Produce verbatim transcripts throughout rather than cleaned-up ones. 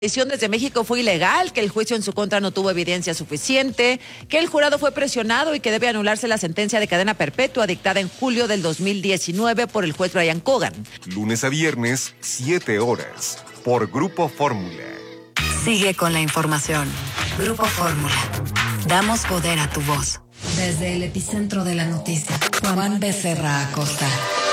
La decisión desde México fue ilegal, que el juicio en su contra no tuvo evidencia suficiente, que el jurado fue presionado y que debe anularse la sentencia de cadena perpetua dictada en julio del dos mil diecinueve por el juez Brian Cogan. Lunes a viernes, siete horas, por Grupo Fórmula. Sigue con la información. Grupo Fórmula. Damos poder a tu voz. Desde el epicentro de la noticia, Juan Becerra Acosta.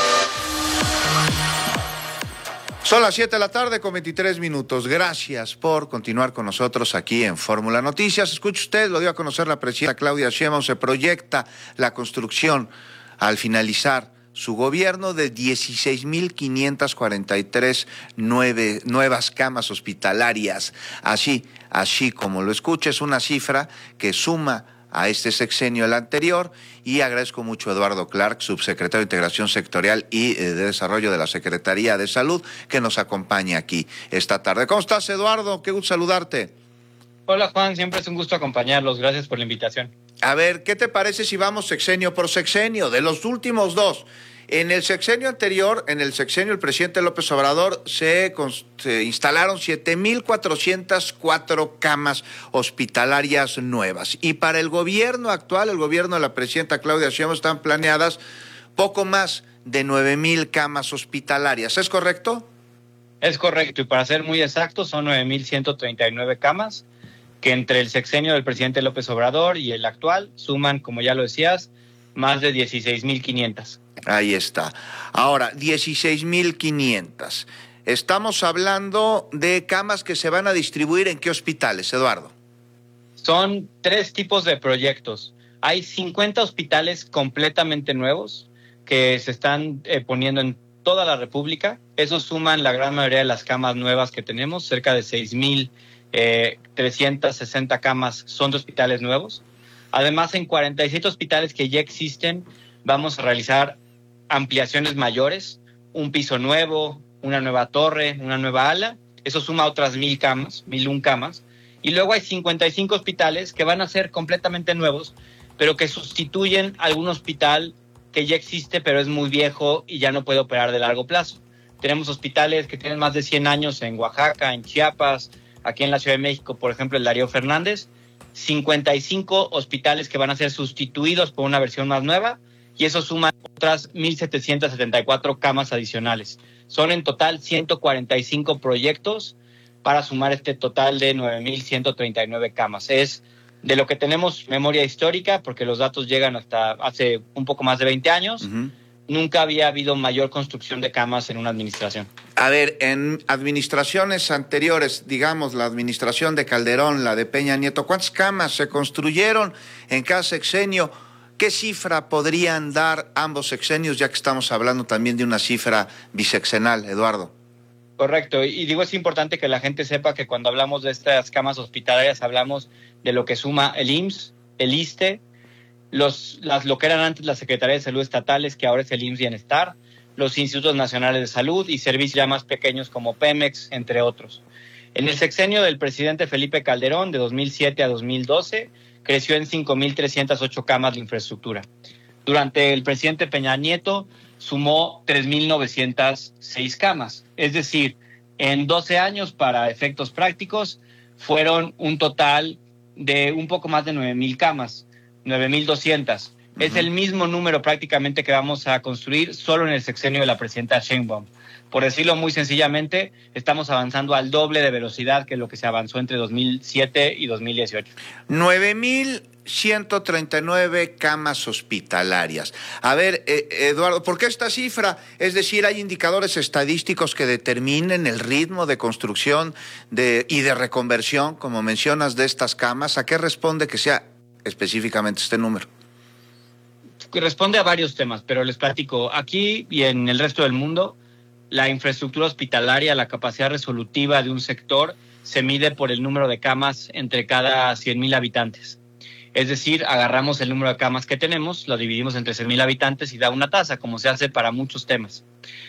Son las siete de la tarde con veintitrés minutos. Gracias por continuar con nosotros aquí en Fórmula Noticias. Escuche usted, lo dio a conocer la presidenta Claudia Sheinbaum. Se proyecta la construcción al finalizar su gobierno de dieciséis mil quinientas cuarenta y tres nueve, nuevas camas hospitalarias. Así, así como lo escucha, es una cifra que suma a este sexenio el anterior, y agradezco mucho a Eduardo Clark, subsecretario de Integración Sectorial y eh, de Desarrollo de la Secretaría de Salud, que nos acompaña aquí esta tarde. ¿Cómo estás, Eduardo? Qué gusto saludarte. Hola, Juan, siempre es un gusto acompañarlos, gracias por la invitación. A ver, ¿qué te parece si vamos sexenio por sexenio? De los últimos dos, en el sexenio anterior, en el sexenio del presidente López Obrador, se, se instalaron siete mil cuatrocientas cuatro camas hospitalarias nuevas. Y para el gobierno actual, el gobierno de la presidenta Claudia Sheinbaum, están planeadas poco más de nueve mil camas hospitalarias. ¿Es correcto? Es correcto, y para ser muy exactos, son nueve mil ciento treinta y nueve camas, que entre el sexenio del presidente López Obrador y el actual suman, como ya lo decías, más de dieciséis mil quinientas. Ahí está. Ahora, dieciséis mil quinientas. Estamos hablando de camas que se van a distribuir ¿en qué hospitales, Eduardo? Son tres tipos de proyectos. Hay cincuenta hospitales completamente nuevos que se están eh, poniendo en toda la República. Esos suman la gran mayoría de las camas nuevas que tenemos, cerca de seis mil trescientas sesenta camas son de hospitales nuevos. Además, en cuarenta y siete hospitales que ya existen, vamos a realizar ampliaciones mayores, un piso nuevo, una nueva torre, una nueva ala. Eso suma otras mil camas, mil un camas. Y luego hay cincuenta y cinco hospitales que van a ser completamente nuevos, pero que sustituyen algún hospital que ya existe, pero es muy viejo y ya no puede operar de largo plazo. Tenemos hospitales que tienen más de cien años en Oaxaca, en Chiapas, aquí en la Ciudad de México, por ejemplo, el Darío Fernández. cincuenta y cinco hospitales que van a ser sustituidos por una versión más nueva, y eso suma otras mil setecientas setenta y cuatro camas adicionales. Son en total ciento cuarenta y cinco proyectos para sumar este total de nueve mil ciento treinta y nueve camas. Es de lo que tenemos memoria histórica, porque los datos llegan hasta hace un poco más de veinte años. Uh-huh. Nunca había habido mayor construcción de camas en una administración. A ver, en administraciones anteriores, digamos la administración de Calderón, la de Peña Nieto, ¿cuántas camas se construyeron en cada sexenio? ¿Qué cifra podrían dar ambos sexenios, ya que estamos hablando también de una cifra bisexenal, Eduardo? Correcto, y digo, es importante que la gente sepa que cuando hablamos de estas camas hospitalarias hablamos de lo que suma el I M S S, el ISSSTE, los, las, lo que eran antes las Secretarías de Salud estatales, que ahora es el I M S S Bienestar, los Institutos Nacionales de Salud y servicios ya más pequeños como Pemex, entre otros. En el sexenio del presidente Felipe Calderón, de dos mil siete a dos mil doce, creció en cinco mil trescientas ocho camas de infraestructura. Durante el presidente Peña Nieto sumó tres mil novecientas seis camas. Es decir, en doce años, para efectos prácticos, fueron un total de un poco más de nueve mil camas, nueve mil doscientas. Uh-huh. Es el mismo número prácticamente que vamos a construir solo en el sexenio de la presidenta Sheinbaum. Por decirlo muy sencillamente, estamos avanzando al doble de velocidad que lo que se avanzó entre dos mil siete y dos mil dieciocho. nueve mil ciento treinta y nueve camas hospitalarias. A ver, eh, Eduardo, ¿por qué esta cifra? Es decir, ¿hay indicadores estadísticos que determinen el ritmo de construcción de, y de reconversión, como mencionas, de estas camas? ¿A qué responde que sea específicamente este número? Responde a varios temas, pero les platico. Aquí y en el resto del mundo, la infraestructura hospitalaria, la capacidad resolutiva de un sector, se mide por el número de camas entre cada cien mil habitantes. Es decir, agarramos el número de camas que tenemos, lo dividimos entre cien mil habitantes y da una tasa, como se hace para muchos temas.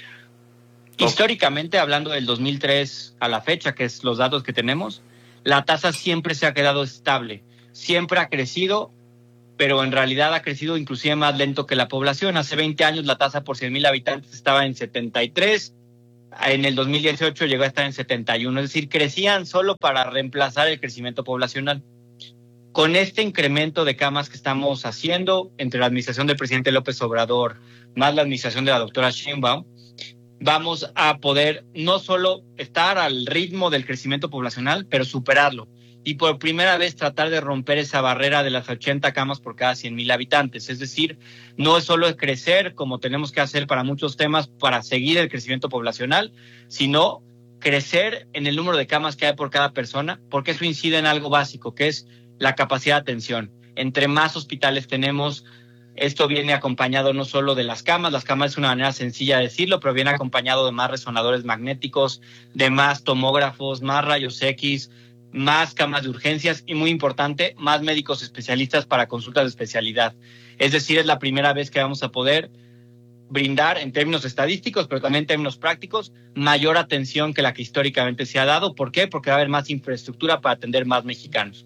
Oh. Históricamente, hablando del dos mil tres a la fecha, que es los datos que tenemos, la tasa siempre se ha quedado estable. Siempre ha crecido, pero en realidad ha crecido inclusive más lento que la población. Hace veinte años la tasa por cien mil habitantes estaba en setenta y tres, En el dos mil dieciocho llegó a estar en setenta y uno, es decir, crecían solo para reemplazar el crecimiento poblacional. Con este incremento de camas que estamos haciendo entre la administración del presidente López Obrador más la administración de la doctora Sheinbaum, vamos a poder no solo estar al ritmo del crecimiento poblacional, pero superarlo. Y por primera vez tratar de romper esa barrera de las ochenta camas por cada cien mil habitantes. Es decir, no es solo crecer como tenemos que hacer para muchos temas para seguir el crecimiento poblacional, sino crecer en el número de camas que hay por cada persona, porque eso incide en algo básico, que es la capacidad de atención. Entre más hospitales tenemos, esto viene acompañado no solo de las camas, las camas es una manera sencilla de decirlo, pero viene acompañado de más resonadores magnéticos, de más tomógrafos, más rayos X, más camas de urgencias y, muy importante, más médicos especialistas para consultas de especialidad. Es decir, es la primera vez que vamos a poder brindar en términos estadísticos, pero también en términos prácticos, mayor atención que la que históricamente se ha dado. ¿Por qué? Porque va a haber más infraestructura para atender más mexicanos.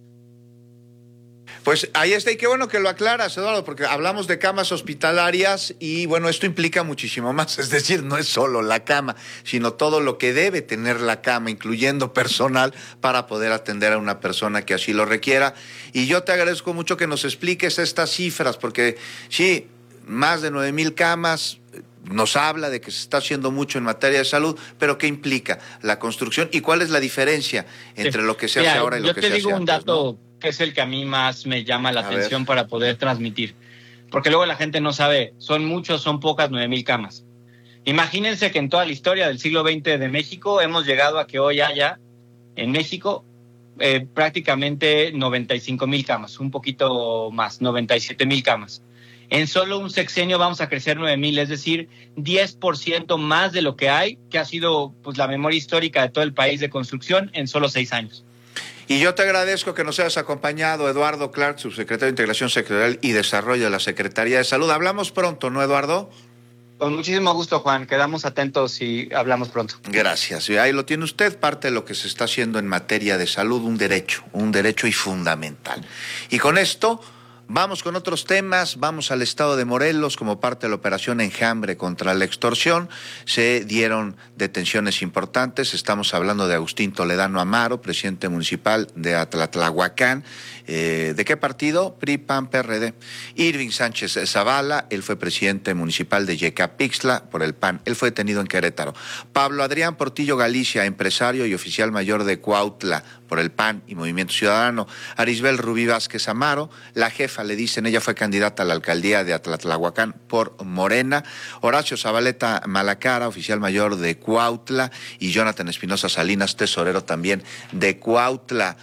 Pues ahí está, y qué bueno que lo aclaras, Eduardo, porque hablamos de camas hospitalarias y bueno, esto implica muchísimo más, es decir, no es solo la cama, sino todo lo que debe tener la cama, incluyendo personal, para poder atender a una persona que así lo requiera. Y yo te agradezco mucho que nos expliques estas cifras, porque sí, más de nueve mil camas, nos habla de que se está haciendo mucho en materia de salud, pero ¿qué implica la construcción y cuál es la diferencia entre sí. lo que se hace Mira, ahora y lo que se hace antes? Yo te digo un dato, ¿no? que es el que a mí más me llama la a atención ver. para poder transmitir. Porque luego la gente no sabe, son muchos, son pocas, nueve mil camas. Imagínense que en toda la historia del siglo veinte de México hemos llegado a que hoy haya en México eh, prácticamente noventa y cinco mil camas, un poquito más, noventa y siete mil camas. En solo un sexenio vamos a crecer nueve mil, es decir, diez por ciento más de lo que hay, que ha sido pues la memoria histórica de todo el país de construcción en solo seis años. Y yo te agradezco que nos hayas acompañado, Eduardo Clark, subsecretario de Integración Sectorial y Desarrollo de la Secretaría de Salud. Hablamos pronto, ¿no, Eduardo? Con muchísimo gusto, Juan. Quedamos atentos y hablamos pronto. Gracias. Y ahí lo tiene usted, parte de lo que se está haciendo en materia de salud, un derecho, un derecho y fundamental. Y con esto vamos con otros temas, vamos al estado de Morelos. Como parte de la operación Enjambre contra la extorsión, se dieron detenciones importantes. Estamos hablando de Agustín Toledano Amaro, presidente municipal de Atlatlahuacán. Eh, ¿De qué partido? P R I, P A N, P R D. Irving Sánchez Zavala, él fue presidente municipal de Yecapixtla por el P A N. Él fue detenido en Querétaro. Pablo Adrián Portillo Galicia, empresario y oficial mayor de Cuautla por el P A N y Movimiento Ciudadano. Arisbel Rubí Vázquez Amaro, la jefa, le dicen, ella fue candidata a la alcaldía de Atlatlahuacán por Morena. Horacio Zabaleta Malacara, oficial mayor de Cuautla, y Jonathan Espinosa Salinas, tesorero también de Cuautla.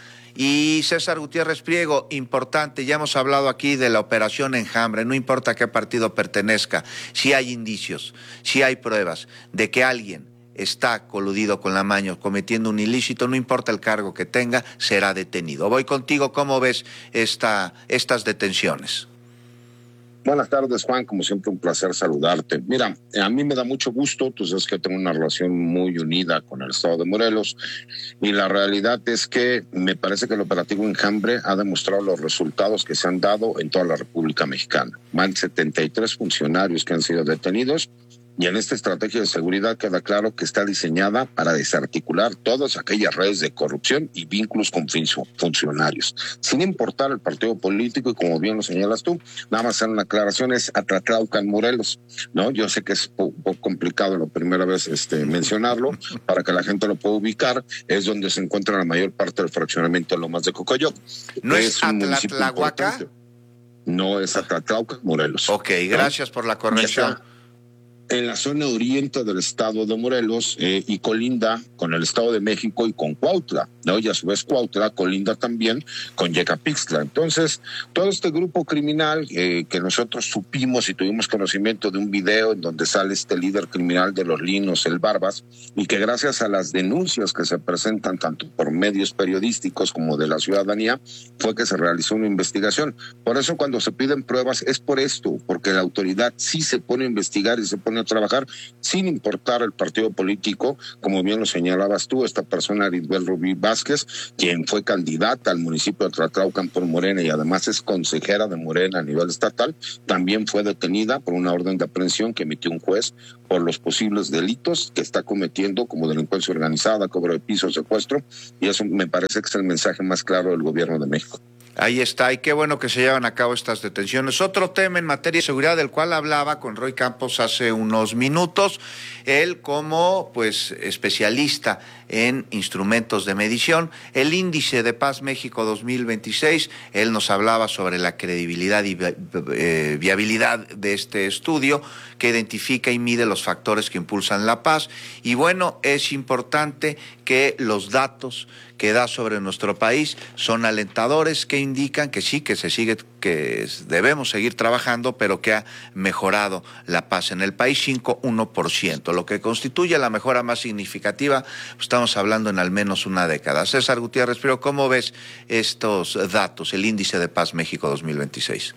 Y César Gutiérrez Priego, importante, ya hemos hablado aquí de la operación Enjambre, no importa a qué partido pertenezca, si hay indicios, si hay pruebas de que alguien está coludido con la maña, cometiendo un ilícito, no importa el cargo que tenga, será detenido. Voy contigo, ¿cómo ves esta, estas detenciones? Buenas tardes, Juan, como siempre un placer saludarte. Mira, a mí me da mucho gusto, tú sabes que tengo una relación muy unida con el estado de Morelos y la realidad es que me parece que el operativo Enjambre ha demostrado los resultados que se han dado en toda la República Mexicana. Más de setenta y tres funcionarios que han sido detenidos. Y en esta estrategia de seguridad queda claro que está diseñada para desarticular todas aquellas redes de corrupción y vínculos con funcionarios, sin importar el partido político, y como bien lo señalas tú, nada más hacer una aclaración, es Atlatlaucan, Morelos, ¿no? Yo sé que es un poco complicado la primera vez este, mencionarlo, para que la gente lo pueda ubicar, es donde se encuentra la mayor parte del fraccionamiento de Lomas de Cocoyoc. ¿No es, es Atlatlahuaca? No, es Atlatlaucan, Morelos. Ok, gracias, ¿no?, por la corrección. En la zona oriente del estado de Morelos eh, y colinda con el estado de México y con Cuautla, ¿no? Y a su vez Cuautla colinda también con Yecapixtla. Entonces, todo este grupo criminal eh, que nosotros supimos y tuvimos conocimiento de un video en donde sale este líder criminal de los Linos, el Barbas, y que gracias a las denuncias que se presentan tanto por medios periodísticos como de la ciudadanía, fue que se realizó una investigación. Por eso cuando se piden pruebas es por esto, porque la autoridad sí se pone a investigar y se pone a trabajar sin importar el partido político, como bien lo señalabas tú, esta persona, Arisbel Rubí Vázquez, quien fue candidata al municipio de Tlatlaucan por Morena y además es consejera de Morena a nivel estatal, también fue detenida por una orden de aprehensión que emitió un juez por los posibles delitos que está cometiendo, como delincuencia organizada, cobro de piso, secuestro, y eso me parece que es el mensaje más claro del gobierno de México. Ahí está, y qué bueno que se llevan a cabo estas detenciones. Otro tema en materia de seguridad del cual hablaba con Roy Campos hace unos minutos, él como pues especialista en instrumentos de medición, el índice de paz México dos mil veintiséis, él nos hablaba sobre la credibilidad y eh, viabilidad de este estudio que identifica y mide los factores que impulsan la paz, y bueno, es importante que los datos que da sobre nuestro país son alentadores, que indican que sí, que se sigue, que debemos seguir trabajando, pero que ha mejorado la paz en el país cinco punto uno por ciento, lo que constituye la mejora más significativa, pues estamos hablando en al menos una década. César Gutiérrez, pero ¿cómo ves estos datos, el índice de paz México dos mil veintiséis?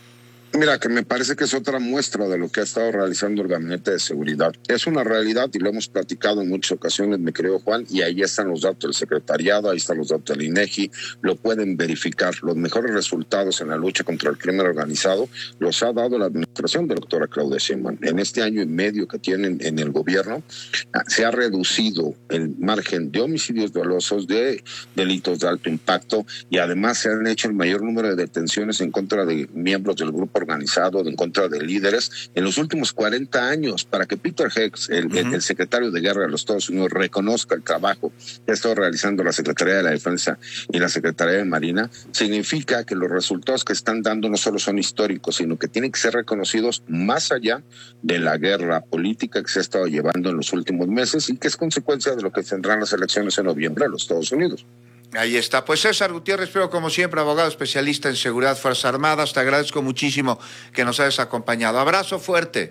Mira, que me parece que es otra muestra de lo que ha estado realizando el Gabinete de Seguridad. Es una realidad y lo hemos platicado en muchas ocasiones, mi querido Juan, y ahí están los datos del secretariado, ahí están los datos del INEGI, lo pueden verificar. Los mejores resultados en la lucha contra el crimen organizado los ha dado la administración de la doctora Claudia Sheinbaum. En este año y medio que tienen en el gobierno, se ha reducido el margen de homicidios dolosos, de delitos de alto impacto, y además se han hecho el mayor número de detenciones en contra de miembros del grupo organizado, en contra de líderes, en los últimos cuarenta años, para que Peter Hicks, el, uh-huh. el, el secretario de Guerra de los Estados Unidos, reconozca el trabajo que ha estado realizando la Secretaría de la Defensa y la Secretaría de Marina, significa que los resultados que están dando no solo son históricos, sino que tienen que ser reconocidos más allá de la guerra política que se ha estado llevando en los últimos meses y que es consecuencia de lo que tendrán las elecciones en noviembre en los Estados Unidos. Ahí está. Pues César Gutiérrez, pero como siempre, abogado especialista en seguridad, Fuerzas Armadas, te agradezco muchísimo que nos hayas acompañado. Abrazo fuerte.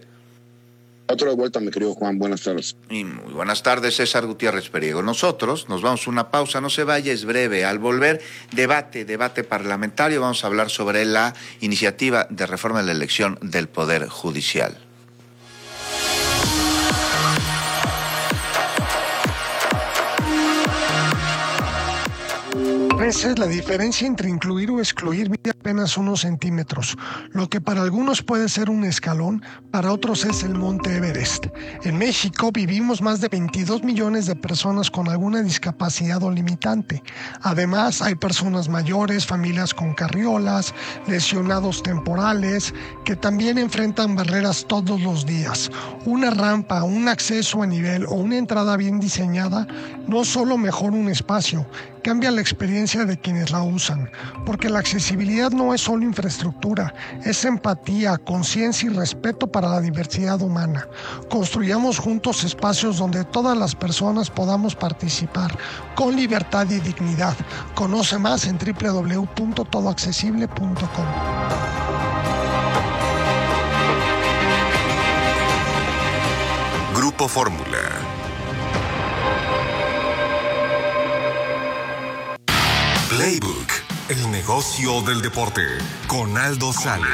Otro de vuelta, mi querido Juan. Buenas tardes. Y muy buenas tardes, César Gutiérrez Periego. Nosotros nos vamos a una pausa, no se vaya, es breve. Al volver, debate, debate parlamentario. Vamos a hablar sobre la iniciativa de reforma de la elección del Poder Judicial. Esa es la diferencia entre incluir o excluir mide apenas unos centímetros. Lo que para algunos puede ser un escalón, para otros es el Monte Everest. En México vivimos más de veintidós millones de personas con alguna discapacidad o limitante. Además, hay personas mayores, familias con carriolas, lesionados temporales, que también enfrentan barreras todos los días. Una rampa, un acceso a nivel o una entrada bien diseñada no solo mejora un espacio, cambia la experiencia de quienes la usan, porque la accesibilidad no es solo infraestructura, es empatía, conciencia y respeto para la diversidad humana. Construyamos juntos espacios donde todas las personas podamos participar con libertad y dignidad. Conoce más en doble u doble u doble u punto todo accesible punto com. Grupo Fórmula. Playbook, el negocio del deporte, con Aldo Sales.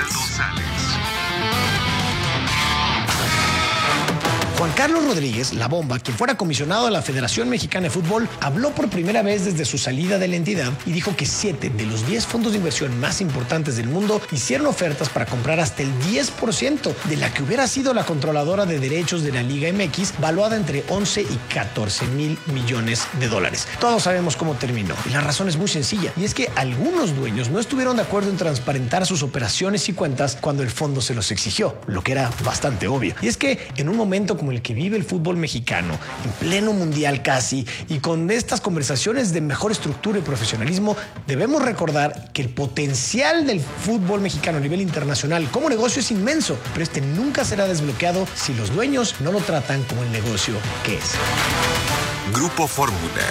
Juan Carlos Rodríguez, La Bomba, quien fuera comisionado de la Federación Mexicana de Fútbol, habló por primera vez desde su salida de la entidad y dijo que siete de los diez fondos de inversión más importantes del mundo hicieron ofertas para comprar hasta el diez por ciento de la que hubiera sido la controladora de derechos de la Liga M X, valuada entre once y catorce mil millones de dólares. Todos sabemos cómo terminó y la razón es muy sencilla, y es que algunos dueños no estuvieron de acuerdo en transparentar sus operaciones y cuentas cuando el fondo se los exigió, lo que era bastante obvio. Y es que en un momento como el que vive el fútbol mexicano, en pleno mundial casi, y con estas conversaciones de mejor estructura y profesionalismo, debemos recordar que el potencial del fútbol mexicano a nivel internacional como negocio es inmenso, pero este nunca será desbloqueado si los dueños no lo tratan como el negocio que es. Grupo Fórmula.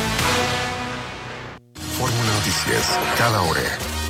Fórmula Noticias, cada hora.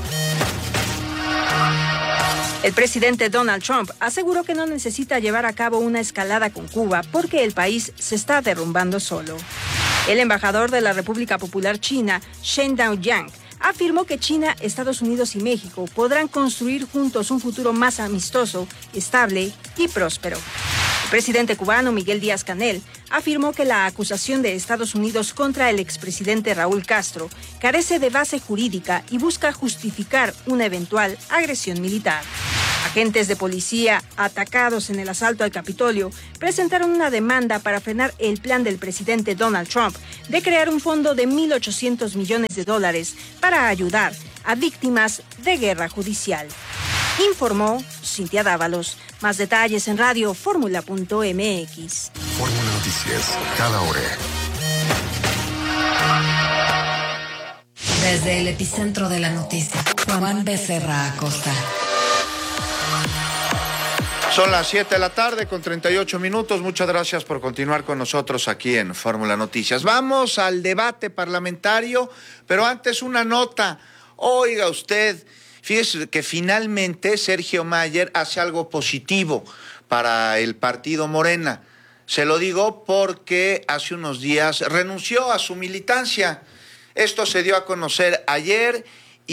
El presidente Donald Trump aseguró que no necesita llevar a cabo una escalada con Cuba porque el país se está derrumbando solo. El embajador de la República Popular China, Shen Daoyang, afirmó que China, Estados Unidos y México podrán construir juntos un futuro más amistoso, estable y próspero. presidente cubano Miguel Díaz-Canel afirmó que la acusación de Estados Unidos contra el expresidente Raúl Castro carece de base jurídica y busca justificar una eventual agresión militar. Agentes de policía atacados en el asalto al Capitolio presentaron una demanda para frenar el plan del presidente Donald Trump de crear un fondo de mil ochocientos millones de dólares para ayudar a víctimas de guerra judicial. Informó Cintia Dávalos. Más detalles en radio fórmula punto m x. Fórmula Noticias, cada hora. Desde el epicentro de la noticia, Juan Becerra Acosta. Son las siete de la tarde con treinta y ocho minutos. Muchas gracias por continuar con nosotros aquí en Fórmula Noticias. Vamos al debate parlamentario, pero antes una nota. Oiga usted, fíjese que finalmente Sergio Mayer hace algo positivo para el partido Morena. Se lo digo porque hace unos días renunció a su militancia. Esto se dio a conocer ayer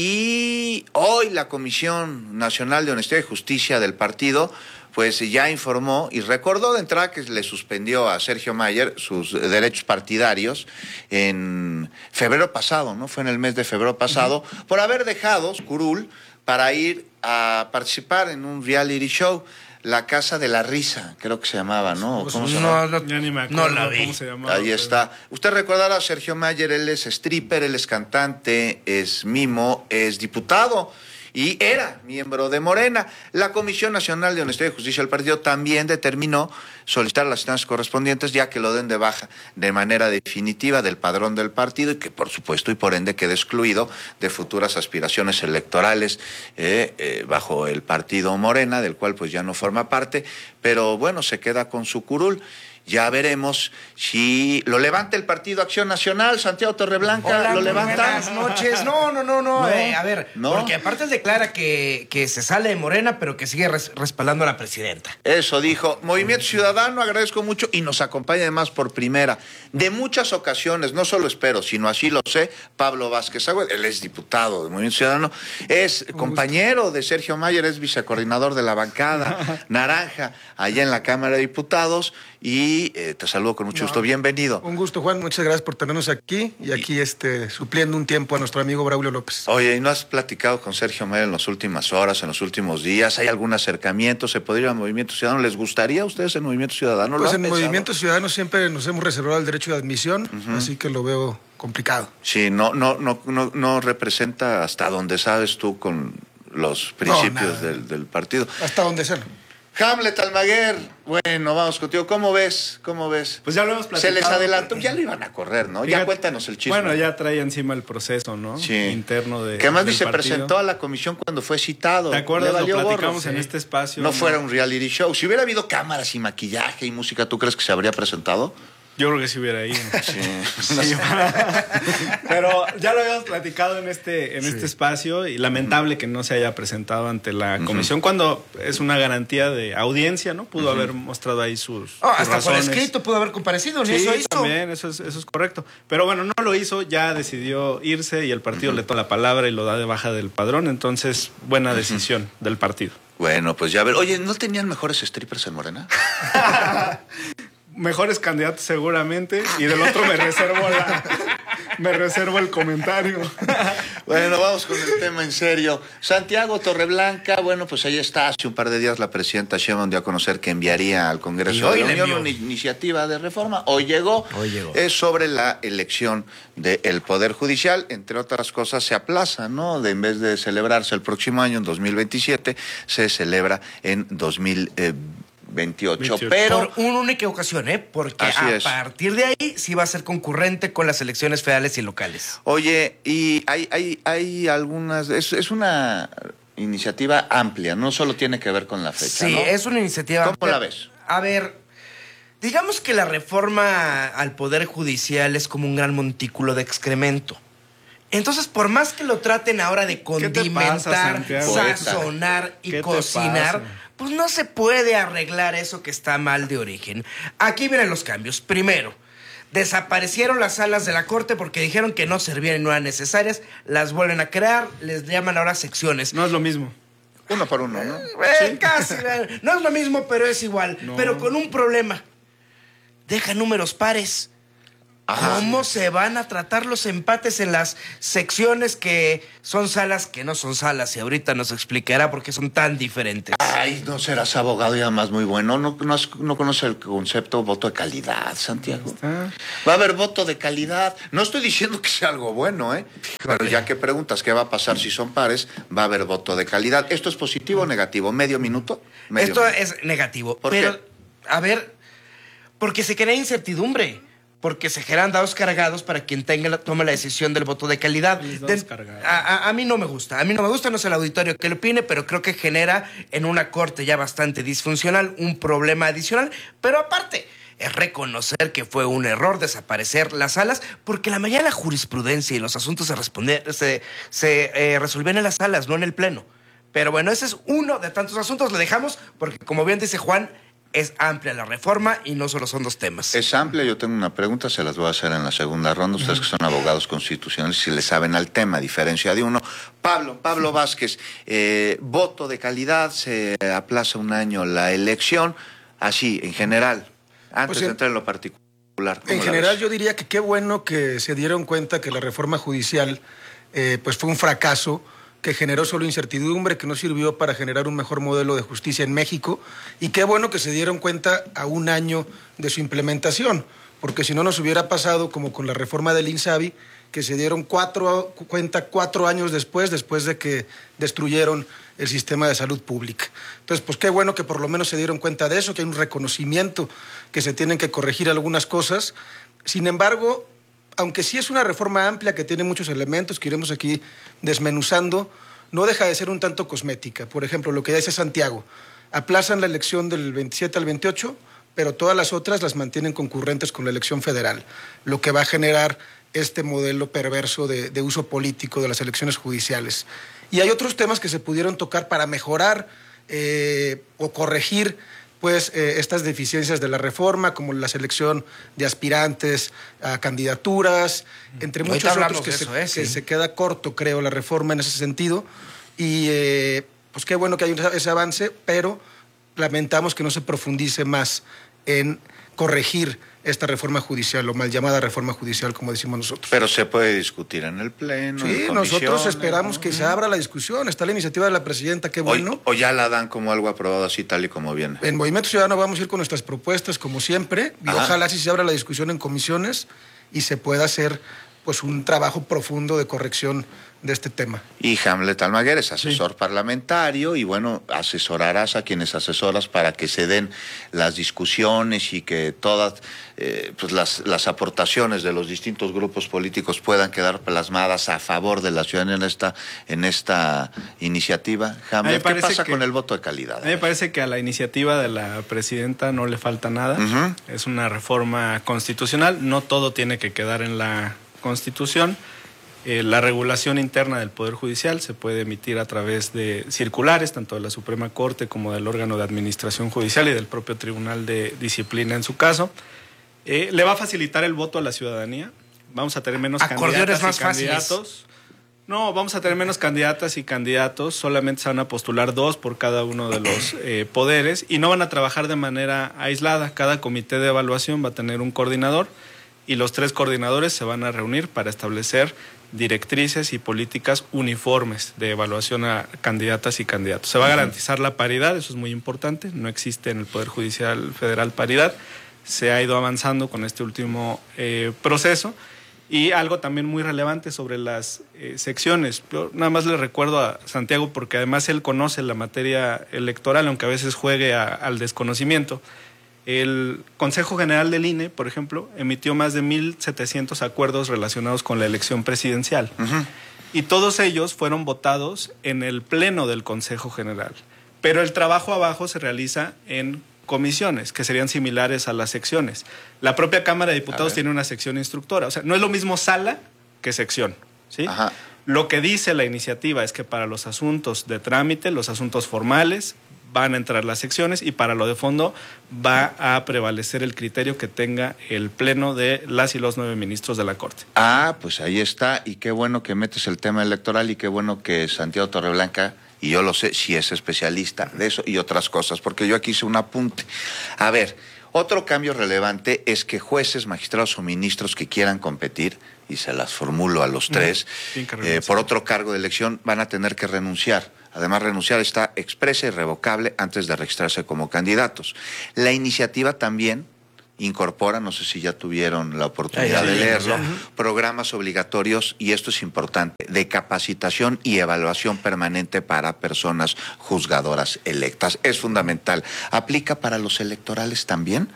y hoy la Comisión Nacional de Honestidad y Justicia del partido pues ya informó y recordó de entrada que le suspendió a Sergio Mayer sus derechos partidarios en febrero pasado, ¿no? Fue en el mes de febrero pasado, uh-huh. por haber dejado su curul para ir a participar en un reality show, La Casa de la Risa, creo que se llamaba, ¿no? Pues ¿Cómo se no, llamaba? no, Ya ni me acuerdo no la vi. cómo se llamaba. Ahí está. Usted recordará a Sergio Mayer, él es stripper, él es cantante, es mimo, es diputado y era miembro de Morena. La Comisión Nacional de Honestidad y Justicia del partido también determinó solicitar las instancias correspondientes ya que lo den de baja de manera definitiva del padrón del partido y que por supuesto y por ende quede excluido de futuras aspiraciones electorales eh, eh, bajo el partido Morena, del cual pues ya no forma parte, pero bueno, se queda con su curul. Ya veremos si lo levanta el Partido Acción Nacional. Santiago Torreblanca, Hola, ¿lo levanta? Buenas noches. No, no, no, no. No, eh, a ver, no. porque aparte él declara que, que se sale de Morena, pero que sigue res, respaldando a la presidenta. Eso dijo. Movimiento Ciudadano, agradezco mucho y nos acompaña además por primera. De muchas ocasiones, no solo espero, sino así lo sé, Pablo Vázquez Agüed, él es diputado de Movimiento Ciudadano, es compañero de Sergio Mayer, es vicecoordinador de la bancada naranja allá en la Cámara de Diputados y eh, te saludo con mucho no, gusto. Bienvenido. Un gusto, Juan. Muchas gracias por tenernos aquí y aquí este, supliendo un tiempo a nuestro amigo Braulio López. Oye, ¿y no has platicado con Sergio Mayer en las últimas horas, en los últimos días? ¿Hay algún acercamiento? ¿Se podría ir al Movimiento Ciudadano? ¿Les gustaría a ustedes en Movimiento Ciudadano? Pues en pensado? Movimiento Ciudadano siempre nos hemos reservado el derecho de admisión, uh-huh. así que lo veo complicado. Sí, no, no, no, no, no representa hasta donde sabes tú con los principios no, del, del partido. Hasta donde sea. Hamlet Almaguer, bueno, vamos contigo. ¿Cómo ves? ¿Cómo ves? Pues ya lo hemos platicado. Se les adelantó, ya lo iban a correr, ¿no? Fíjate, ya cuéntanos el chisme. Bueno, ya trae encima el proceso, ¿no? Sí. Interno de. Que además ni se partido. presentó a la comisión cuando fue citado. ¿Te acuerdas? Le Lo platicamos gorro, en sí. este espacio. No, no fuera un reality show. Si hubiera habido cámaras y maquillaje y música, ¿tú crees que se habría presentado? Yo creo que sí hubiera ido. Sí. Sí, pero ya lo habíamos platicado en este, en sí. este espacio y lamentable uh-huh. que no se haya presentado ante la comisión uh-huh. cuando es una garantía de audiencia, ¿no? Pudo uh-huh. haber mostrado ahí sus, oh, sus hasta razones. por escrito pudo haber comparecido, sí, eso hizo. También, eso es, eso es correcto. Pero bueno, no lo hizo, ya decidió irse y el partido uh-huh. le toma la palabra y lo da de baja del padrón, entonces buena decisión uh-huh. del partido. Bueno, pues ya ver. Oye, ¿no tenían mejores strippers en Morena? Mejores candidatos seguramente y del otro me reservo la, me reservo el comentario. Bueno, vamos con el tema en serio. Santiago Torreblanca, bueno, pues ahí está. Hace un par de días la presidenta Sheinbaum dio a conocer que enviaría al Congreso de la Unión una iniciativa de reforma. Hoy llegó. Hoy llegó. Es sobre la elección del Poder Judicial. Entre otras cosas se aplaza, ¿no? De, en vez de celebrarse el próximo año, en dos mil veintisiete, se celebra en dos mil veintiocho, pero... Por una única ocasión, ¿eh? Porque Así a es. partir de ahí sí va a ser concurrente con las elecciones federales y locales. Oye, y hay, hay, hay algunas... Es, es una iniciativa amplia, no solo tiene que ver con la fecha, Sí, ¿no? es una iniciativa ¿Cómo amplia. la ves? A ver, digamos que la reforma al Poder Judicial es como un gran montículo de excremento. Entonces, por más que lo traten ahora de condimentar, pasa, sazonar y cocinar, pues no se puede arreglar eso que está mal de origen. Aquí vienen los cambios. Primero, desaparecieron las salas de la Corte porque dijeron que no servían y no eran necesarias. Las vuelven a crear, les llaman ahora secciones. No es lo mismo. Uno por uno, ¿no? Eh, sí. Casi. No es lo mismo, pero es igual. No. Pero con un problema. Deja números pares. Ajá. ¿Cómo se van a tratar los empates en las secciones que son salas que no son salas? Y ahorita nos explicará por qué son tan diferentes. Ay, no serás abogado y además muy bueno. No, no, no conoce el concepto voto de calidad, Santiago. Va a haber voto de calidad. No estoy diciendo que sea algo bueno, ¿eh? Pero ya que preguntas qué va a pasar si son pares, va a haber voto de calidad. ¿Esto es positivo o negativo? ¿Medio minuto? Medio Esto minuto. es negativo. ¿Por pero, qué? A ver, porque se crea incertidumbre. Porque se generan dados cargados para quien tenga la, tome la decisión del voto de calidad. De, a, a, a mí no me gusta. A mí no me gusta, no es el auditorio que lo opine, pero creo que genera en una corte ya bastante disfuncional un problema adicional. Pero aparte, es reconocer que fue un error desaparecer las salas, porque la mayoría de la jurisprudencia y los asuntos se, responde, se, se eh, resolvían en las salas, no en el pleno. Pero bueno, ese es uno de tantos asuntos. Lo dejamos porque, como bien dice Juan, es amplia la reforma y no solo son dos temas. Es amplia, yo tengo una pregunta, se las voy a hacer en la segunda ronda. Ustedes que son abogados constitucionales, si le saben al tema, a diferencia de uno. Pablo, Pablo Vázquez, eh, voto de calidad, se aplaza un año la elección, así, en general, antes pues en, de entrar en lo particular. En general ves? Yo diría que qué bueno que se dieron cuenta que la reforma judicial eh, pues fue un fracaso, que generó solo incertidumbre, que no sirvió para generar un mejor modelo de justicia en México, y qué bueno que se dieron cuenta a un año de su implementación, porque si no nos hubiera pasado como con la reforma del INSABI, que se dieron cuatro, cuenta cuatro años después, después de que destruyeron el sistema de salud pública. Entonces, pues qué bueno que por lo menos se dieron cuenta de eso, que hay un reconocimiento que se tienen que corregir algunas cosas. Sin embargo, aunque sí es una reforma amplia que tiene muchos elementos que iremos aquí desmenuzando, no deja de ser un tanto cosmética. Por ejemplo, lo que dice Santiago, aplazan la elección del veintisiete al veintiocho, pero todas las otras las mantienen concurrentes con la elección federal, lo que va a generar este modelo perverso de, de uso político de las elecciones judiciales. Y hay otros temas que se pudieron tocar para mejorar eh, o corregir pues eh, estas deficiencias de la reforma, como la selección de aspirantes a candidaturas, entre muchos otros que, se, eso, ¿eh? que sí. se queda corto, creo, la reforma en ese sentido. Y eh, pues qué bueno que hay ese avance, pero lamentamos que no se profundice más en corregir esta reforma judicial, o mal llamada reforma judicial, como decimos nosotros. Pero se puede discutir en el Pleno. Sí, en nosotros esperamos ¿no? que se abra la discusión. Está la iniciativa de la presidenta, qué bueno. O, o ya la dan como algo aprobado así, tal y como viene. En Movimiento Ciudadano vamos a ir con nuestras propuestas, como siempre, y Ajá. ojalá sí se abra la discusión en comisiones y se pueda hacer pues un trabajo profundo de corrección de este tema. Y Hamlet Almaguer es asesor sí. parlamentario y bueno, asesorarás a quienes asesoras para que se den las discusiones y que todas eh, pues las, las aportaciones de los distintos grupos políticos puedan quedar plasmadas a favor de la ciudadanía en esta, en esta iniciativa. Hamlet, ¿qué pasa que, con el voto de calidad? A mí me parece que a la iniciativa de la presidenta no le falta nada. Uh-huh. Es una reforma constitucional, no todo tiene que quedar en la Constitución. Eh, la regulación interna del Poder Judicial se puede emitir a través de circulares, tanto de la Suprema Corte como del órgano de administración judicial y del propio Tribunal de Disciplina en su caso. Eh, le va a facilitar el voto a la ciudadanía. Vamos a tener menos candidatas más y candidatos. Fáciles. No, vamos a tener menos candidatas y candidatos. Solamente se van a postular dos por cada uno de los eh, poderes y no van a trabajar de manera aislada. Cada comité de evaluación va a tener un coordinador y los tres coordinadores se van a reunir para establecer directrices y políticas uniformes de evaluación a candidatas y candidatos. Se va a garantizar la paridad, eso es muy importante, no existe en el Poder Judicial Federal paridad, se ha ido avanzando con este último eh, proceso. Y algo también muy relevante sobre las eh, secciones. Yo nada más le recuerdo a Santiago, porque además él conoce la materia electoral, aunque a veces juegue a, al desconocimiento. El Consejo General del I N E, por ejemplo, emitió más de mil setecientos acuerdos relacionados con la elección presidencial. Uh-huh. Y todos ellos fueron votados en el pleno del Consejo General. Pero el trabajo abajo se realiza en comisiones, que serían similares a las secciones. La propia Cámara de Diputados tiene una sección instructora. O sea, no es lo mismo sala que sección, ¿sí? Ajá. Lo que dice la iniciativa es que para los asuntos de trámite, los asuntos formales, van a entrar las secciones y para lo de fondo va a prevalecer el criterio que tenga el pleno de las y los nueve ministros de la Corte. Ah, pues ahí está, y qué bueno que metes el tema electoral y qué bueno que Santiago Torreblanca y yo lo sé, si es especialista de eso y otras cosas, porque yo aquí hice un apunte. A ver, otro cambio relevante es que jueces, magistrados o ministros que quieran competir, y se las formulo a los tres, eh, por otro cargo de elección van a tener que renunciar. Además, renunciar está expresa y revocable antes de registrarse como candidatos. La iniciativa también incorpora, no sé si ya tuvieron la oportunidad de leerlo, programas obligatorios, y esto es importante, de capacitación y evaluación permanente para personas juzgadoras electas. Es fundamental. ¿Aplica para los electorales también?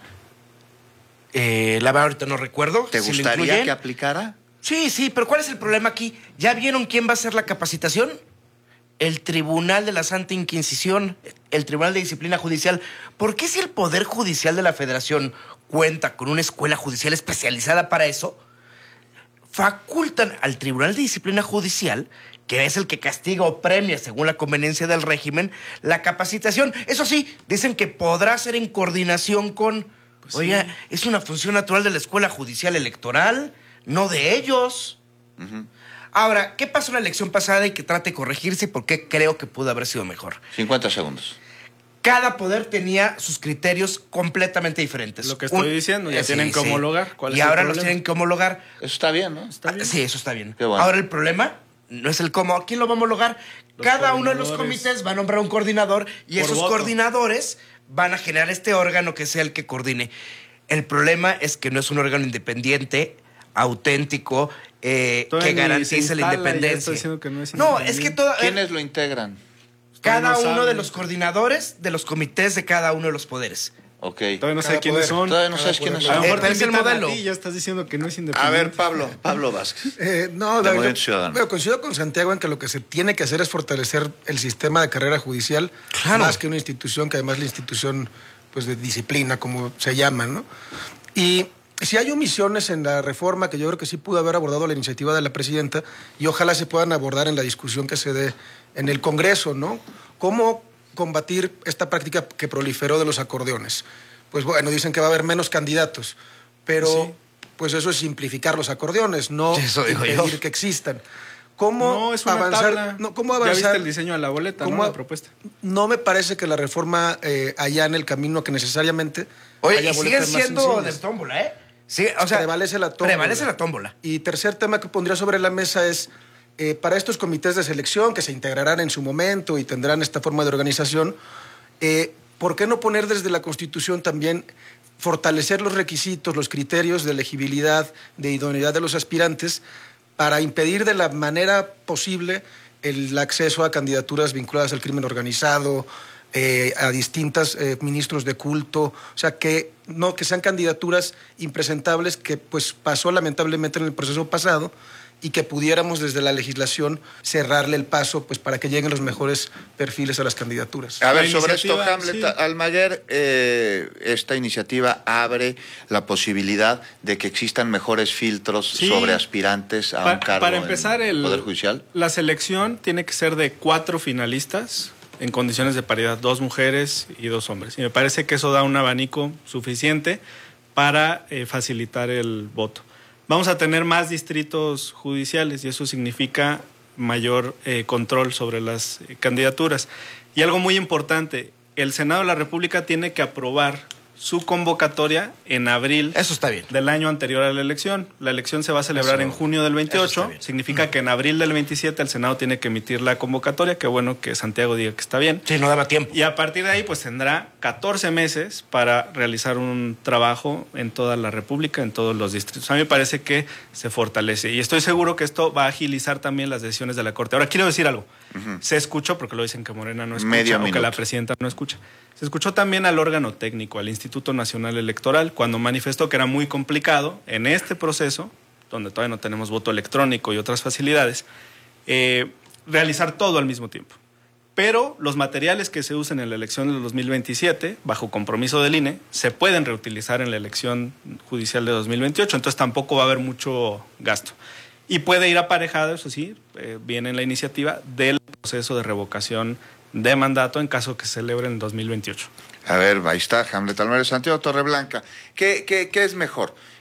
Eh, la verdad ahorita no recuerdo. ¿Te si gustaría que aplicara? Sí, sí, pero ¿cuál es el problema aquí? ¿Ya vieron quién va a hacer la capacitación? El Tribunal de la Santa Inquisición, el Tribunal de Disciplina Judicial. ¿Por qué si el Poder Judicial de la Federación cuenta con una escuela judicial especializada para eso, facultan al Tribunal de Disciplina Judicial, que es el que castiga o premia, según la conveniencia del régimen, la capacitación? Eso sí, dicen que podrá ser en coordinación con... Pues oiga, sí. Es una función natural de la Escuela Judicial Electoral, no de ellos. Uh-huh. Ahora, ¿qué pasó en la elección pasada y que trate de corregirse y por qué creo que pudo haber sido mejor? cincuenta segundos. Cada poder tenía sus criterios completamente diferentes. Lo que estoy Un, diciendo, ya eh, tienen sí, que homologar. Sí. ¿Cuál y es ahora los tienen que homologar. Eso está bien, ¿no? Está bien. Ah, sí, eso está bien. Qué bueno. Ahora el problema no es el cómo. ¿Quién lo va a homologar? Los Cada uno de los comités va a nombrar un coordinador y esos voto. coordinadores van a generar este órgano que sea el que coordine. El problema es que no es un órgano independiente, auténtico, eh, que garantice la independencia. Que no, es no, es que todo... ¿Quiénes lo integran? Cada no uno saben. de los coordinadores de los comités de cada uno de los poderes. Ok. Todavía no sé cada quiénes poder. son. Todavía no sabes quiénes son. A lo mejor eh, te es el modelo. A ti, ya estás diciendo que no es independiente. A ver, Pablo, Pablo Vázquez. Eh, no, de David, yo, yo coincido con Santiago en que lo que se tiene que hacer es fortalecer el sistema de carrera judicial, claro. más que una institución, que además la institución pues de disciplina, como se llama, ¿no? Y si hay omisiones en la reforma que yo creo que sí pudo haber abordado la iniciativa de la presidenta y ojalá se puedan abordar en la discusión que se dé en el Congreso, ¿no? ¿Cómo combatir esta práctica que proliferó de los acordeones? Pues bueno, dicen que va a haber menos candidatos, pero sí. pues eso es simplificar los acordeones, no impedir que existan. ¿Cómo no, es una avanzar? Tabla. No, ¿cómo avanzar? Ya viste el diseño de la boleta, ¿no? La propuesta. No me parece que la reforma eh, allá en el camino que necesariamente Oye, haya y siguen siendo de tómbola, ¿eh? Sí, o sea, prevalece la tómbola. Prevalece la tómbola. Y tercer tema que pondría sobre la mesa es, eh, para estos comités de selección que se integrarán en su momento y tendrán esta forma de organización, eh, ¿por qué no poner desde la Constitución también fortalecer los requisitos, los criterios de elegibilidad, de idoneidad de los aspirantes, para impedir de la manera posible el acceso a candidaturas vinculadas al crimen organizado, eh, a distintos eh, ministros de culto, o sea, que no que sean candidaturas impresentables, que pues pasó lamentablemente en el proceso pasado, y que pudiéramos desde la legislación cerrarle el paso pues para que lleguen los mejores perfiles a las candidaturas. A ver, sobre esto, Hamlet, sí. Almaguer, eh, esta iniciativa abre la posibilidad de que existan mejores filtros sí. sobre aspirantes a pa un cargo para empezar, en el Poder Judicial. La selección tiene que ser de cuatro finalistas en condiciones de paridad, dos mujeres y dos hombres. Y me parece que eso da un abanico suficiente para eh, facilitar el voto. Vamos a tener más distritos judiciales y eso significa mayor eh, control sobre las eh, candidaturas. Y algo muy importante, el Senado de la República tiene que aprobar su convocatoria en abril eso está bien. del año anterior a la elección. La elección se va a celebrar eso, en junio del veintiocho. Significa que en abril del veintisiete el Senado tiene que emitir la convocatoria. Qué bueno que Santiago diga que está bien. Sí, no daba tiempo. Y a partir de ahí pues tendrá catorce meses para realizar un trabajo en toda la República, en todos los distritos. A mí me parece que se fortalece. Y estoy seguro que esto va a agilizar también las decisiones de la Corte. Ahora, quiero decir algo. Uh-huh. Se escuchó, porque lo dicen que Morena no escucha, Medio o minuto. que la presidenta no escucha. Se escuchó también al órgano técnico, al Instituto Nacional Electoral, cuando manifestó que era muy complicado en este proceso, donde todavía no tenemos voto electrónico y otras facilidades, eh, realizar todo al mismo tiempo. Pero los materiales que se usen en la elección del dos mil veintisiete, bajo compromiso del I N E, se pueden reutilizar en la elección judicial de dos mil veintiocho, entonces tampoco va a haber mucho gasto. Y puede ir aparejado, eso sí, eh, viene en la iniciativa del proceso de revocación de mandato en caso que se celebre en dos mil veintiocho. A ver, ahí está, Hamlet Almaguer, Santiago Torreblanca. ¿Qué, qué, qué es mejor?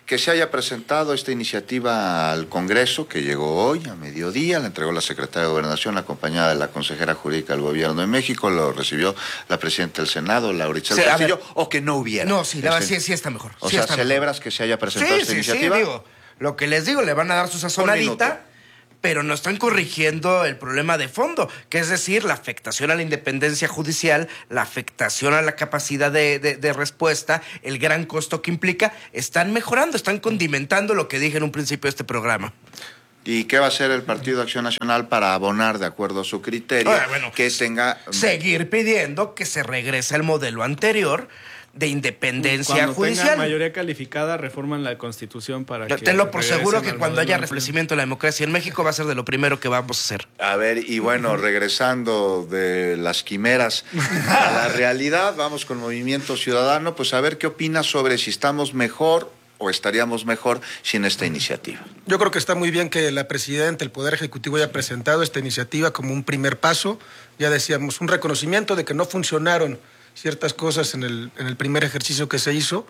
que se haya presentado esta iniciativa al Congreso, que llegó hoy a mediodía, la entregó la secretaria de Gobernación, acompañada de la consejera jurídica del Gobierno de México, lo recibió la presidenta del Senado, Laura Itzel Castillo, o que no hubiera. No, sí, la verdad, sí, sí está mejor. O sí sea, está ¿celebras mejor. que se haya presentado sí, esta sí, iniciativa? Sí, digo, lo que les digo, le van a dar su sazonadita, pero no están corrigiendo el problema de fondo, que es decir, la afectación a la independencia judicial, la afectación a la capacidad de, de, de respuesta, el gran costo que implica. Están mejorando, están condimentando lo que dije en un principio de este programa. ¿Y qué va a hacer el Partido Acción Nacional para abonar, de acuerdo a su criterio, Ah, bueno, que tenga... Seguir pidiendo que se regrese al modelo anterior de independencia cuando judicial. Cuando mayoría calificada, reforman la Constitución para que... Tenlo por seguro que al cuando haya modelo restablecimiento de la democracia en México va a ser de lo primero que vamos a hacer. A ver, y bueno, regresando de las quimeras a la realidad, vamos con Movimiento Ciudadano, pues a ver qué opinas sobre si estamos mejor o estaríamos mejor sin esta iniciativa. Yo creo que está muy bien que la presidenta, el Poder Ejecutivo, haya presentado esta iniciativa como un primer paso. Ya decíamos, un reconocimiento de que no funcionaron ciertas cosas en el, en el primer ejercicio que se hizo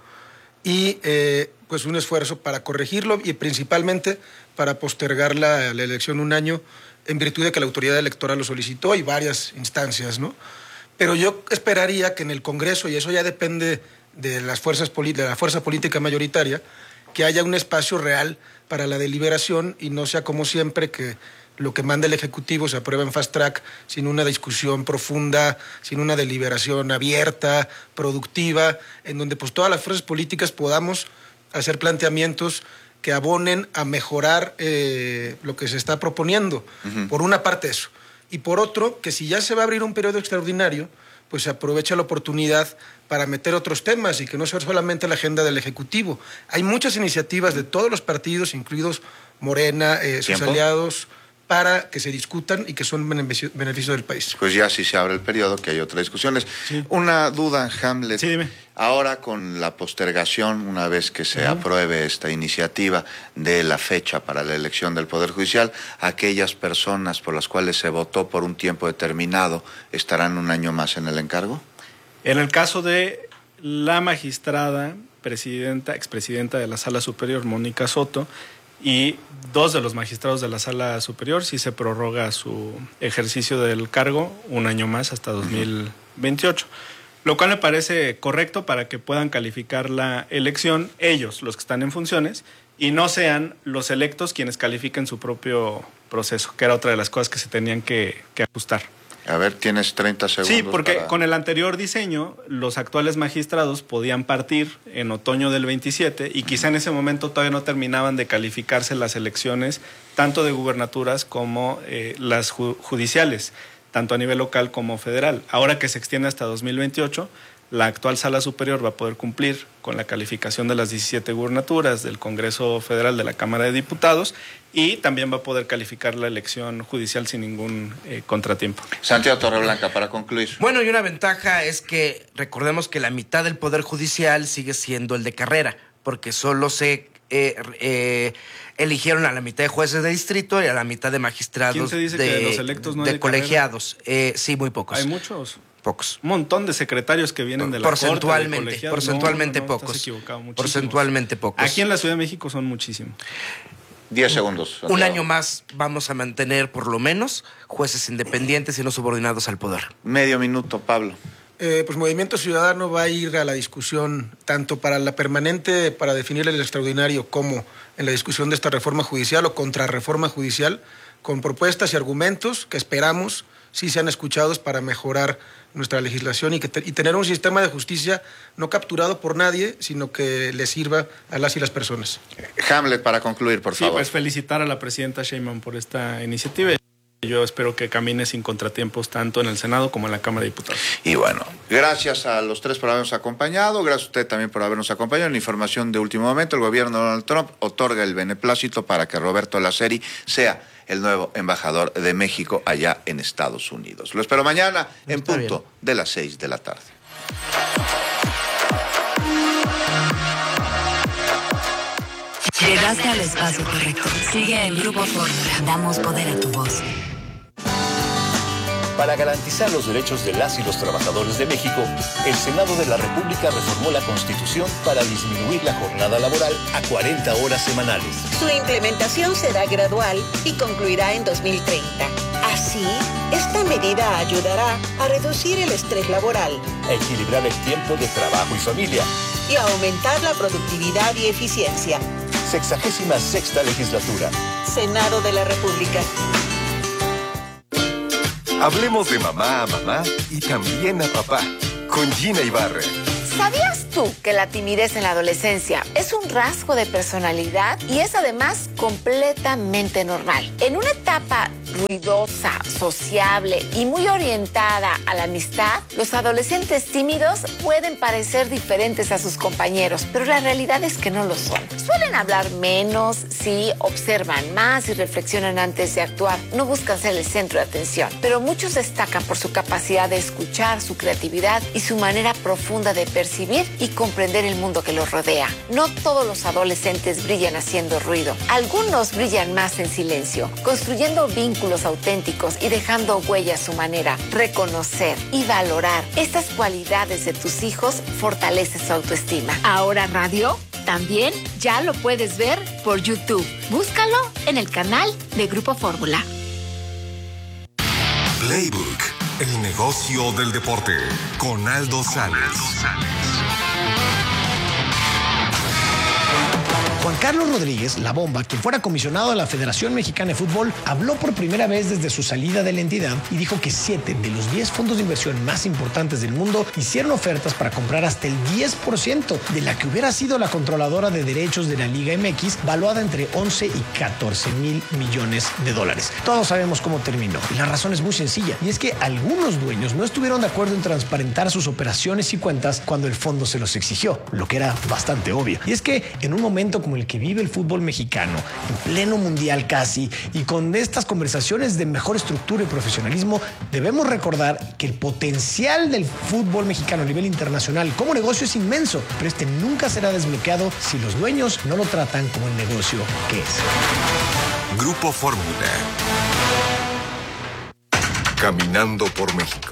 y eh, pues un esfuerzo para corregirlo y principalmente para postergar la, la elección un año en virtud de que la autoridad electoral lo solicitó y varias instancias, ¿no? Pero yo esperaría que en el Congreso, y eso ya depende de las fuerzas de la fuerza política mayoritaria, que haya un espacio real para la deliberación y no sea como siempre que lo que manda el Ejecutivo se aprueba en fast track sin una discusión profunda, sin una deliberación abierta, productiva, en donde pues todas las fuerzas políticas podamos hacer planteamientos que abonen a mejorar eh, lo que se está proponiendo. Uh-huh. Por una parte eso. Y por otro, que si ya se va a abrir un periodo extraordinario, pues se aprovecha la oportunidad para meter otros temas y que no sea solamente la agenda del Ejecutivo. Hay muchas iniciativas de todos los partidos, incluidos Morena, eh, sus aliados, para que se discutan y que son beneficio, beneficio del país. Pues ya si se abre el periodo, que hay otras discusiones. Sí. Una duda, Hamlet. Sí, dime. Ahora con la postergación, una vez que se uh-huh. apruebe esta iniciativa de la fecha para la elección del Poder Judicial, aquellas personas por las cuales se votó por un tiempo determinado, ¿estarán un año más en el encargo? En el caso de la magistrada, presidenta, expresidenta de la Sala Superior, Mónica Soto, y dos de los magistrados de la Sala Superior, sí se prorroga su ejercicio del cargo un año más hasta dos mil veintiocho. Lo cual me parece correcto para que puedan calificar la elección ellos, los que están en funciones, y no sean los electos quienes califiquen su propio proceso, que era otra de las cosas que se tenían que, que ajustar. A ver, tienes treinta segundos. Sí, porque para... con el anterior diseño, los actuales magistrados podían partir en otoño del veintisiete y quizá en ese momento todavía no terminaban de calificarse las elecciones, tanto de gubernaturas como eh, las ju- judiciales, tanto a nivel local como federal. Ahora que se extiende hasta dos mil veintiocho, la actual Sala Superior va a poder cumplir con la calificación de las diecisiete gubernaturas del Congreso Federal, de la Cámara de Diputados, y también va a poder calificar la elección judicial sin ningún eh, contratiempo. Santiago Torreblanca, para concluir. Bueno, y una ventaja es que recordemos que la mitad del Poder Judicial sigue siendo el de carrera, porque solo se eh, eh, eligieron a la mitad de jueces de distrito y a la mitad de magistrados. ¿Quién te dice de, que de los electos no hay de de colegiados. Eh, sí, muy pocos. Hay muchos. Pocos. Un montón de secretarios que vienen de la porcentualmente, corte, de porcentualmente no, no, no, pocos. Estás equivocado, muchísimos. Porcentualmente pocos. Aquí en la Ciudad de México son muchísimos. Diez segundos. Santiago. Un año más vamos a mantener, por lo menos, jueces independientes y no subordinados al poder. Medio minuto, Pablo. Eh, pues Movimiento Ciudadano va a ir a la discusión tanto para la permanente, para definir el extraordinario, como en la discusión de esta reforma judicial o contrarreforma judicial, con propuestas y argumentos que esperamos sí sean escuchados para mejorar nuestra legislación y, que te, y tener un sistema de justicia no capturado por nadie, sino que le sirva a las y las personas. Hamlet, para concluir, por sí, favor. Sí, pues felicitar a la presidenta Sheinbaum por esta iniciativa. Yo espero que camine sin contratiempos tanto en el Senado como en la Cámara de Diputados. Y bueno, gracias a los tres por habernos acompañado, gracias a usted también por habernos acompañado. En información de último momento, el gobierno de Donald Trump otorga el beneplácito para que Roberto Laceri sea el nuevo embajador de México allá en Estados Unidos. Lo espero mañana en Está punto bien. de las seis de la tarde. Llegaste al espacio correcto. Sigue en Grupo Fórmula. Damos poder a tu voz. Para garantizar los derechos de las y los trabajadores de México, el Senado de la República reformó la Constitución para disminuir la jornada laboral a cuarenta horas semanales. Su implementación será gradual y concluirá en dos mil treinta. Así, esta medida ayudará a reducir el estrés laboral, a equilibrar el tiempo de trabajo y familia y a aumentar la productividad y eficiencia. Sexagésima sexta legislatura. Senado de la República. Hablemos de mamá a mamá y también a papá, con Gina Ibarra. ¿Sabías tú que la timidez en la adolescencia es un rasgo de personalidad y es además completamente normal? En una etapa ruidosa, sociable y muy orientada a la amistad, los adolescentes tímidos pueden parecer diferentes a sus compañeros, pero la realidad es que no lo son. Suelen hablar menos, sí, observan más y reflexionan antes de actuar. No buscan ser el centro de atención, pero muchos destacan por su capacidad de escuchar, su creatividad y su manera profunda de percibir y comprender el mundo que los rodea. No todos los adolescentes brillan haciendo ruido. Algunos brillan más en silencio, construyendo vínculos auténticos y dejando huella a su manera. Reconocer y valorar estas cualidades de tus hijos fortalece su autoestima. Ahora radio también ya lo puedes ver por YouTube. Búscalo en el canal de Grupo Fórmula. Playbook, el negocio del deporte, con Aldo Sales. Juan Carlos Rodríguez, La Bomba, quien fuera comisionado de la Federación Mexicana de Fútbol, habló por primera vez desde su salida de la entidad y dijo que siete de los diez fondos de inversión más importantes del mundo hicieron ofertas para comprar hasta el diez por ciento de la que hubiera sido la controladora de derechos de la Liga M X, valuada entre once y catorce mil millones de dólares. Todos sabemos cómo terminó y la razón es muy sencilla, y es que algunos dueños no estuvieron de acuerdo en transparentar sus operaciones y cuentas cuando el fondo se los exigió, lo que era bastante obvio. Y es que en un momento como el que vive el fútbol mexicano, en pleno mundial casi, y con estas conversaciones de mejor estructura y profesionalismo, debemos recordar que el potencial del fútbol mexicano a nivel internacional como negocio es inmenso, pero este nunca será desbloqueado si los dueños no lo tratan como el negocio que es. Grupo Fórmula. Caminando por México.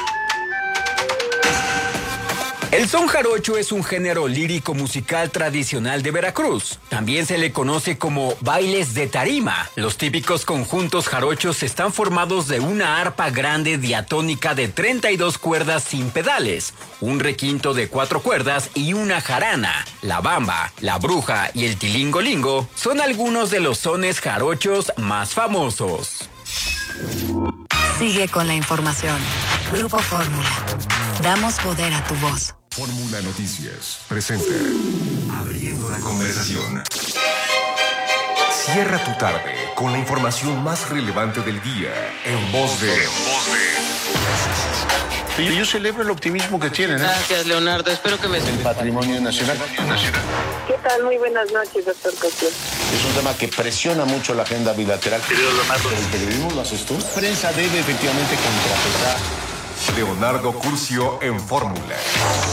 El son jarocho es un género lírico musical tradicional de Veracruz. También se le conoce como bailes de tarima. Los típicos conjuntos jarochos están formados de una arpa grande diatónica de treinta y dos cuerdas sin pedales, un requinto de cuatro cuerdas y una jarana. La bamba, la bruja y el tilingolingo son algunos de los sones jarochos más famosos. Sigue con la información. Grupo Fórmula. Damos poder a tu voz. Fórmula Noticias presenta Abriendo la conversación. Cierra tu tarde con la información más relevante del día en voz de... Yo, yo celebro el optimismo que tienen. ¿eh? Gracias, Leonardo. Espero que me... El patrimonio nacional. ¿Qué tal? Muy buenas noches, doctor Cosío. Es un tema que presiona mucho la agenda bilateral. ¿El periodismo lo haces tú? La prensa debe efectivamente contrapesar. Leonardo Curcio en Fórmula.